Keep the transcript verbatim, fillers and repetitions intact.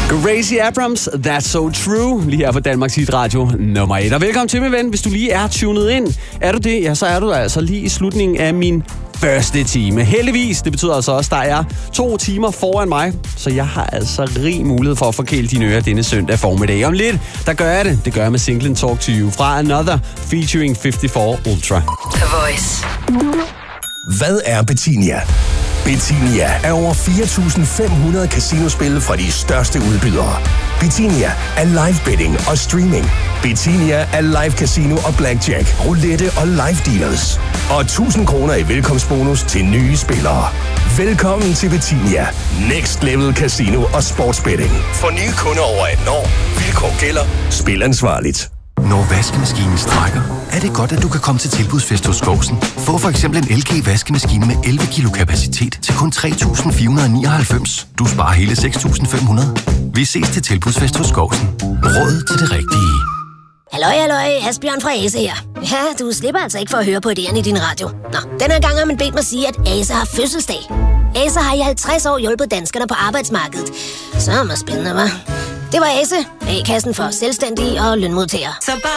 Gracie Abrams, That's So True, lige her på Danmarks Hit Radio nummer et. Og velkommen til, min ven, hvis du lige er tunet ind. Er du det, ja, så er du altså lige i slutningen af min første time. Heldigvis, det betyder altså også, at der er to timer foran mig, så jeg har altså rig mulighed for at forkæle dine ører denne søndag formiddag. Om lidt, der gør jeg det. Det gør jeg med singlen Talk To You fra Another featuring femoghalvfjerds Ultra. The Voice. Hvad er Betinia? Betinia er over fire tusind fem hundrede casinospil fra de største udbydere. Betinia er live betting og streaming. Betinia er live casino og blackjack, roulette og live dealers. Og tusind kroner i velkomstbonus til nye spillere. Velkommen til Betinia. Next Level Casino og Sportsbetting. For nye kunder over atten år. Vilkår gælder. Spil ansvarligt. Når vaskemaskinen strækker, er det godt, at du kan komme til tilbudsfest hos Gåsen. Få for eksempel en L G vaskemaskine med elleve kilo kapacitet til kun tre tusind fire hundrede nioghalvfems. Du sparer hele seks tusind fem hundrede. Vi ses til tilbudsfest hos Gåsen. Råd til det rigtige. Halløj, halløj, Asbjørn fra Ase her. Ja, du slipper altså ikke for at høre på idéerne i din radio. Nå, den her gang har man bedt mig sige, at Ase har fødselsdag. Ase har i halvtreds år hjulpet danskerne på arbejdsmarkedet. Så er det spændende, hva'? Det var Ase, A-kassen for selvstændige og lønmodtagere.